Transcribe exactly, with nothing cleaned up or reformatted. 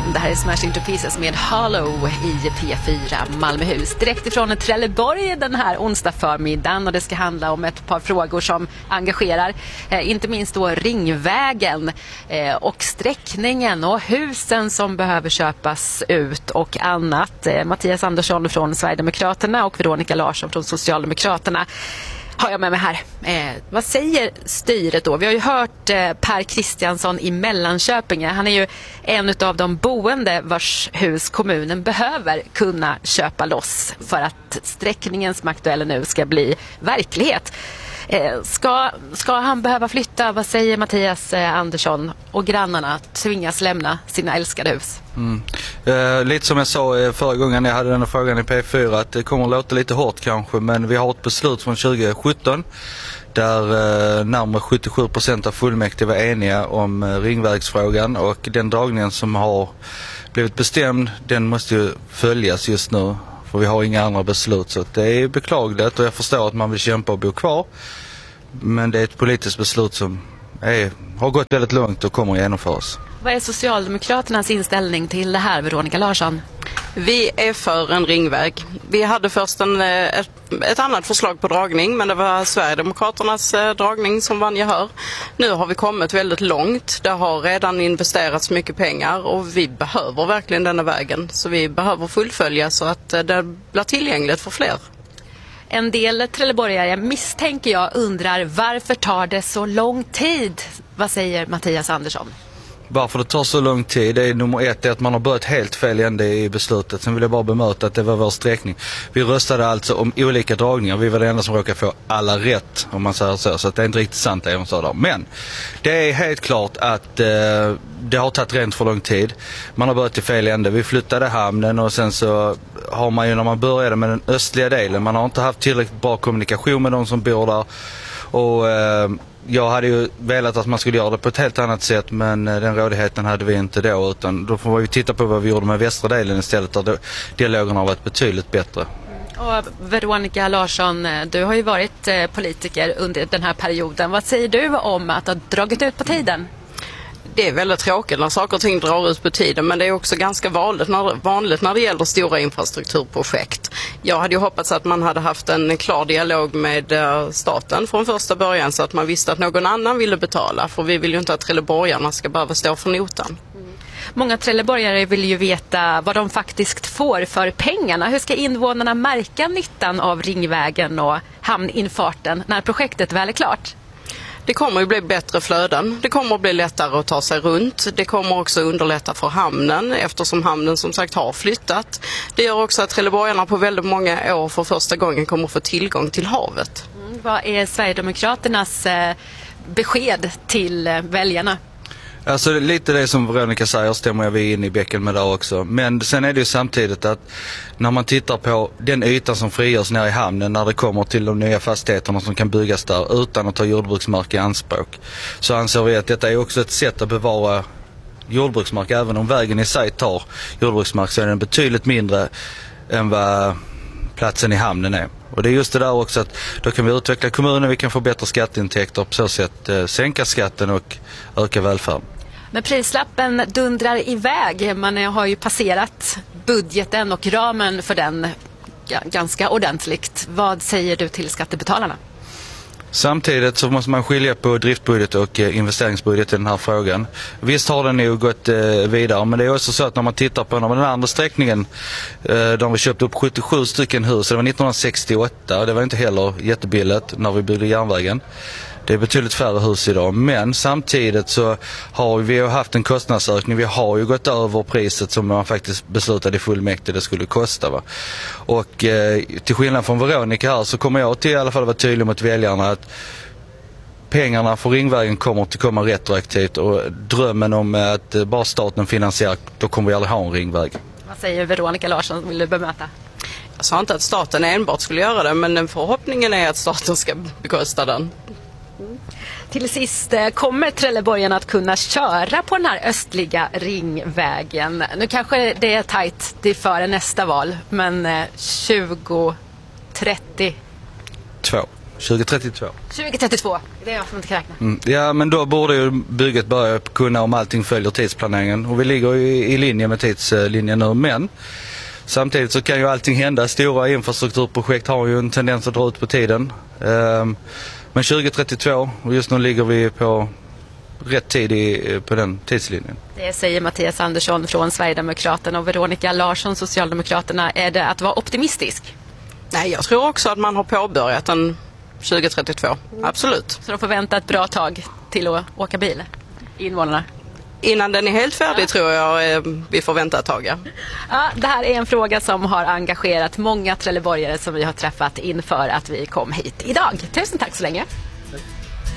Det här är Smash Into Pieces med Hollow i P fyra Malmöhus. Direkt ifrån Trelleborg den här onsdag förmiddagen, och det ska handla om ett par frågor som engagerar. Eh, inte minst då Ringvägen eh, och sträckningen och husen som behöver köpas ut och annat. Eh, Mattias Andersson från Sverigedemokraterna och Veronica Larsson från Socialdemokraterna har jag med mig här. Eh, vad säger styret då? Vi har ju hört eh, Per Kristiansson i Mellanköpinge. Han är ju en av de boende vars hus kommunen behöver kunna köpa loss för att sträckningen som är aktuell nu ska bli verklighet. Eh, ska, ska han behöva flytta? Vad säger Mattias eh, Andersson och grannarna tvingas lämna sina älskade hus? Mm. Eh, lite som jag sa eh, förra gången jag hade den här frågan i P fyra, att det kommer att låta lite hårt kanske, men vi har ett beslut från tjugo sjutton där eh, närmare sjuttiosju procent av fullmäktige var eniga om eh, ringvägsfrågan, och den dragningen som har blivit bestämd, den måste ju följas just nu. För vi har inga andra beslut, så det är beklagligt, och jag förstår att man vill kämpa och bo kvar. Men det är ett politiskt beslut som är, har gått väldigt långt och kommer att genomföras. Vad är Socialdemokraternas inställning till det här, Veronica Larsson? Vi är för en ringväg. Vi hade först en, ett, ett annat förslag på dragning, men det var Sverigedemokraternas dragning som vann gehör. Nu har vi kommit väldigt långt. Det har redan investerats mycket pengar och vi behöver verkligen denna vägen. Så vi behöver fullfölja så att det blir tillgängligt för fler. En del trelleborgare, misstänker jag, undrar varför tar det så lång tid? Vad säger Mattias Andersson? Varför det tar så lång tid, det är nummer ett är att man har börjat helt fel ände i beslutet. Sen vill jag bara bemöta att det var vår sträckning. Vi röstade alltså om olika dragningar. Vi var det enda som råkade få alla rätt, om man säger så. Så att det är inte riktigt sant det jag sa där. Men det är helt klart att eh, det har tagit rent för lång tid. Man har börjat i fel ände. Vi flyttade hamnen, och sen så har man ju när man började med den östliga delen, man har inte haft tillräckligt bra kommunikation med de som bor där. Och eh, jag hade ju velat att man skulle göra det på ett helt annat sätt, men den rådigheten hade vi inte då, utan då får vi titta på vad vi gjorde med västra delen istället, där dialogen har varit betydligt bättre. Och Veronica Larsson, du har ju varit politiker under den här perioden. Vad säger du om att ha dragit ut på tiden? Det är väldigt tråkigt när saker och ting drar ut på tiden, men det är också ganska vanligt när, vanligt när det gäller stora infrastrukturprojekt. Jag hade ju hoppats att man hade haft en klar dialog med staten från första början, så att man visste att någon annan ville betala, för vi vill ju inte att trelleborgarna ska behöva stå för notan. Mm. Många trelleborgare vill ju veta vad de faktiskt får för pengarna. Hur ska invånarna märka nyttan av Ringvägen och hamninfarten när projektet väl är klart? Det kommer att bli bättre flöden, det kommer att bli lättare att ta sig runt, det kommer också underlätta för hamnen eftersom hamnen som sagt har flyttat. Det gör också att trelleborgarna på väldigt många år för första gången kommer att få tillgång till havet. Mm, vad är Sverigedemokraternas eh, besked till eh, väljarna? Alltså lite det som Veronica säger stämmer jag vi in i bäcken med där också. Men sen är det ju samtidigt att när man tittar på den ytan som frigörs nere i hamnen när det kommer till de nya fastigheterna som kan byggas där utan att ta jordbruksmark i anspråk, så anser vi att detta är också ett sätt att bevara jordbruksmark. Även om vägen i sig tar jordbruksmark, så är den betydligt mindre än vad platsen i hamnen är. Och det är just det där också, att då kan vi utveckla kommunen, vi kan få bättre skatteintäkter och på så sätt eh, sänka skatten och öka välfärden. Men prislappen dundrar iväg. Man har ju passerat budgeten och ramen för den ganska ordentligt. Vad säger du till skattebetalarna? Samtidigt så måste man skilja på driftbudget och investeringsbudget i den här frågan. Visst har den ju gått vidare, men det är också så att när man tittar på den andra sträckningen där vi köpte upp sjuttiosju stycken hus, det var nittonhundrasextioåtta, och det var inte heller jättebilligt när vi byggde järnvägen. Det är betydligt färre hus idag, men samtidigt så har vi ju haft en kostnadsökning. Vi har ju gått över priset som man faktiskt beslutade i fullmäktige det skulle kosta. Va? Och eh, till skillnad från Veronica här så kommer jag till i alla fall vara tydlig mot väljarna att pengarna för Ringvägen kommer att komma retroaktivt, och drömmen om att bara staten finansierar, då kommer vi aldrig ha en ringväg. Vad säger Veronica Larsson, vill du bemöta? Jag sa inte att staten enbart skulle göra det, men förhoppningen är att staten ska bekosta den. Mm. Till sist, kommer trelleborgarna att kunna köra på den här östliga ringvägen? Nu kanske det är tajt till före nästa val, men tjugo trettio? Två. tjugo trettiotvå. tjugo trettiotvå, det är jag som inte kan räkna. Mm. Ja, men då borde ju bygget börja kunna om allting följer tidsplaneringen. Och vi ligger i, i linje med tidslinjen nu, men samtidigt så kan ju allting hända. Stora infrastrukturprojekt har ju en tendens att dra ut på tiden. Um, men tjugo trettiotvå, och just nu ligger vi på rätt tid i, på den tidslinjen. Det säger Mattias Andersson från Sverigedemokraterna och Veronica Larsson, Socialdemokraterna. Är det att vara optimistisk? Nej, jag tror också att man har påbörjat en tjugo trettiotvå. Absolut. Så de får vänta ett bra tag till att åka bil, invånarna? Innan den är helt färdig ja. tror jag eh, vi får vänta ett tag. Ja. Ja, det här är en fråga som har engagerat många trelleborgare som vi har träffat inför att vi kom hit idag. Tusen tack så länge.